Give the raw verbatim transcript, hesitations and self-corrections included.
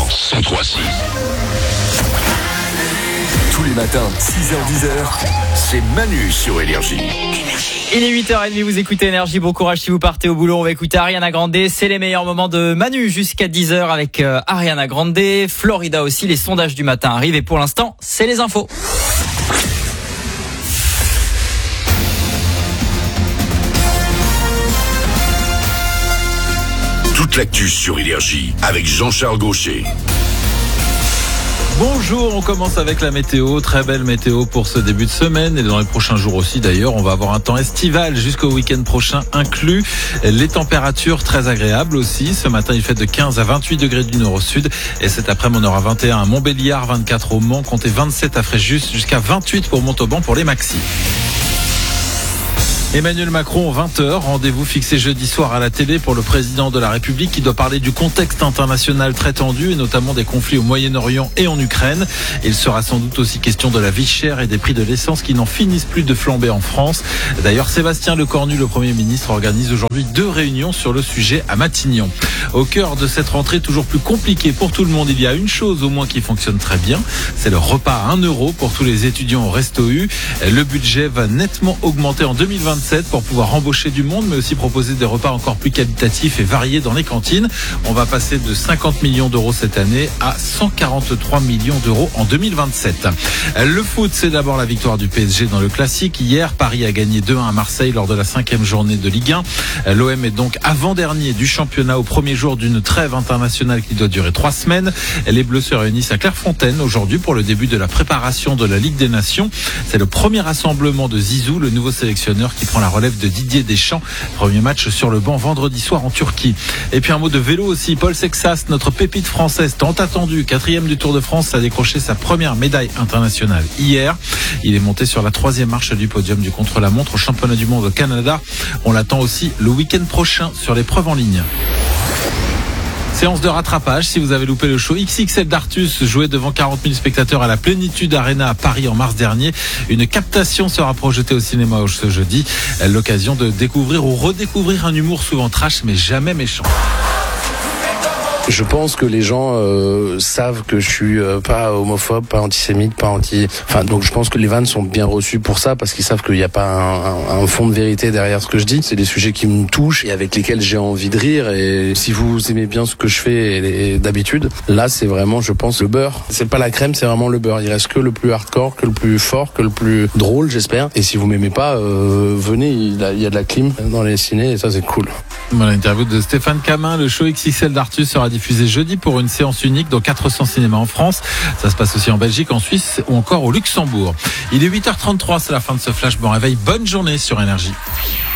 cent trois six. Tous les matins, six heures dix, c'est Manu sur Énergie. Il est huit heures trente, vous écoutez Énergie, bon courage si vous partez au boulot. On va écouter Ariana Grande, c'est les meilleurs moments de Manu jusqu'à dix heures avec euh, Ariana Grande. Florida aussi, les sondages du matin arrivent et pour l'instant, c'est les infos. Toute l'actu sur Énergie avec Jean-Charles Gaucher. Bonjour, on commence avec la météo, très belle météo pour ce début de semaine et dans les prochains jours aussi d'ailleurs, on va avoir un temps estival jusqu'au week-end prochain inclus. Les températures très agréables aussi, ce matin il fait de quinze à vingt-huit degrés du nord au sud et cet après-midi on aura vingt et un à Montbéliard, vingt-quatre au Mans, comptez vingt-sept à Fréjus jusqu'à vingt-huit pour Montauban pour les maxis. Emmanuel Macron, vingt heures, rendez-vous fixé jeudi soir à la télé pour le président de la République qui doit parler du contexte international très tendu et notamment des conflits au Moyen-Orient et en Ukraine. Il sera sans doute aussi question de la vie chère et des prix de l'essence qui n'en finissent plus de flamber en France. D'ailleurs, Sébastien Lecornu, le Premier ministre, organise aujourd'hui deux réunions sur le sujet à Matignon. Au cœur de cette rentrée toujours plus compliquée pour tout le monde, il y a une chose au moins qui fonctionne très bien, c'est le repas à un euro pour tous les étudiants au Resto U. Le budget va nettement augmenter en deux mille vingt-sept pour pouvoir embaucher du monde, mais aussi proposer des repas encore plus qualitatifs et variés dans les cantines. On va passer de cinquante millions d'euros cette année à cent quarante-trois millions d'euros en deux mille vingt-sept. Le foot, c'est d'abord la victoire du P S G dans le classique. Hier, Paris a gagné deux un à Marseille lors de la cinquième journée de Ligue un. L'O M est donc avant-dernier du championnat au premier jour d'une trêve internationale qui doit durer trois semaines. Les Bleus se réunissent à Clairefontaine aujourd'hui pour le début de la préparation de la Ligue des Nations. C'est le premier rassemblement de Zizou, le nouveau sélectionneur qui prend la relève de Didier Deschamps. Premier match sur le banc vendredi soir en Turquie. Et puis un mot de vélo aussi. Paul Sexas, notre pépite française tant attendue, quatrième du Tour de France, a décroché sa première médaille internationale hier. Il est monté sur la troisième marche du podium du contre-la-montre au championnat du monde au Canada. On l'attend aussi le week-end prochain sur l'épreuve en ligne. Séance de rattrapage si vous avez loupé le show X X L d'Artus joué devant quarante mille spectateurs à la Plénitude Arena à Paris en mars dernier. Une captation sera projetée au cinéma ce jeudi. L'occasion de découvrir ou redécouvrir un humour souvent trash mais jamais méchant. Je pense que les gens euh, savent que je suis euh, pas homophobe, pas antisémite, pas anti... Enfin, donc je pense que les vannes sont bien reçues pour ça, parce qu'ils savent qu'il n'y a pas un, un, un fond de vérité derrière ce que je dis. C'est des sujets qui me touchent et avec lesquels j'ai envie de rire. Et si vous aimez bien ce que je fais et, et d'habitude, là c'est vraiment, je pense, le beurre. C'est pas la crème, c'est vraiment le beurre. Il reste que le plus hardcore, que le plus fort, que le plus drôle, j'espère. Et si vous m'aimez pas, euh, venez, il y, a, il y a de la clim dans les ciné et ça c'est cool. Voilà, interview de Stéphane Camin. Le show X X L d'Artus sera diffusé jeudi pour une séance unique dans quatre cents cinémas en France. Ça se passe aussi en Belgique, en Suisse ou encore au Luxembourg. Il est huit heures trente-trois, c'est la fin de ce flash. Bon réveil, bonne journée sur Énergie.